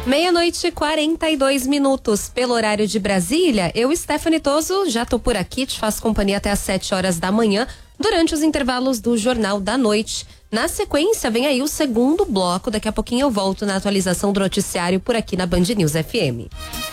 Meia-noite, 42 minutos, pelo horário de Brasília. Eu, Stephanie Toso, já tô por aqui, te faço companhia até às 7 horas da manhã, durante os intervalos do Jornal da Noite. Na sequência, vem aí o segundo bloco. Daqui a pouquinho eu volto na atualização do noticiário por aqui na Band News FM.